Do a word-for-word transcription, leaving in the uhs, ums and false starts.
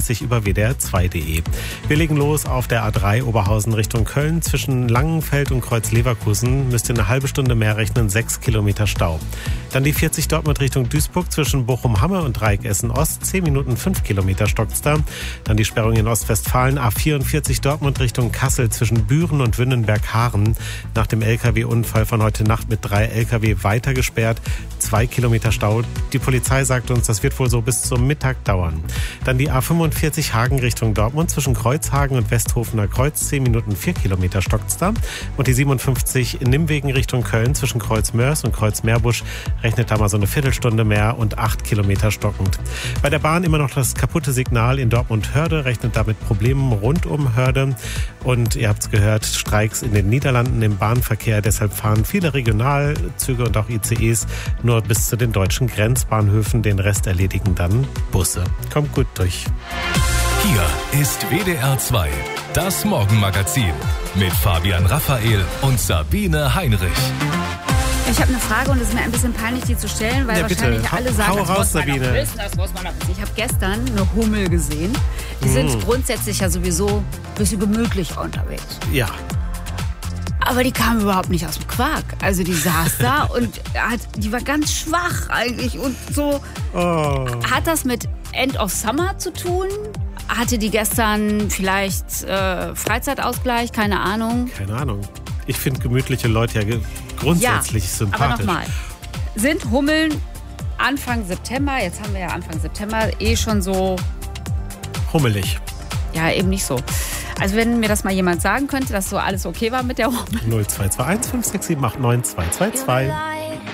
nachweislich über w d r zwei punkt d e. Wir legen los auf der A drei Oberhausen Richtung Köln. Zwischen Langenfeld und Kreuz Leverkusen müsst ihr eine halbe Stunde mehr rechnen, sechs Kilometer Stau. Dann die vierzig Dortmund Richtung Duisburg zwischen Bochum-Hamme und Dreieck Essen-Ost, zehn Minuten, fünf Kilometer stockt's da. Dann die Sperrung in Ostwestfalen, A vierundvierzig Dortmund Richtung Kassel zwischen Büren und Wünnenberg-Haaren. Nach dem L K W-Unfall von heute Nacht mit drei L K W weiter gesperrt, zwei Kilometer Stau. Die Polizei sagt uns, das wird wohl so bis zum Mittag dauern. Dann die A fünfundvierzig Hagen Richtung Dortmund zwischen Kreuzhagen und Westhofener Kreuz, zehn Minuten, vier Kilometer stockt's da. Und die siebenundfünfzig in Nimwegen Richtung Köln zwischen Kreuz Mörs und Kreuz Meerbusch rechnet da mal so eine Viertelstunde mehr und acht Kilometer stockend. Bei der Bahn immer noch das kaputte Signal in Dortmund-Hörde, rechnet damit Problemen rund um Hörde. Und ihr habt es gehört, Streiks in den Niederlanden im Bahnverkehr. Deshalb fahren viele Regionalzüge und auch I C Es nur bis zu den deutschen Grenzbahnhöfen. Den Rest erledigen dann Busse. Kommt gut durch. Hier ist W D R zwei, das Morgenmagazin mit Fabian Raphael und Sabine Heinrich. Ich habe eine Frage und es ist mir ein bisschen peinlich, die zu stellen, weil ja, wahrscheinlich bitte. alle sagen, Hau das raus, muss man Sabine. noch wissen, das muss man noch wissen. Ich habe gestern eine Hummel gesehen. Die mm. sind grundsätzlich ja sowieso ein bisschen gemütlich unterwegs. Ja. Aber die kam überhaupt nicht aus dem Quark. Also die saß da und hat, die war ganz schwach eigentlich und so. Oh. Hat das mit End of Summer zu tun? Hatte die gestern vielleicht äh, Freizeitausgleich? Keine Ahnung. Keine Ahnung. Ich finde gemütliche Leute ja ge- grundsätzlich ja, sympathisch. Aber nochmal, sind Hummeln Anfang September, jetzt haben wir ja Anfang September, eh schon so... Hummelig. Ja, eben nicht so. Also wenn mir das mal jemand sagen könnte, dass so alles okay war mit der Hummel. null zwei zwei eins fünf sechs sieben acht neun zwei zwei zwei.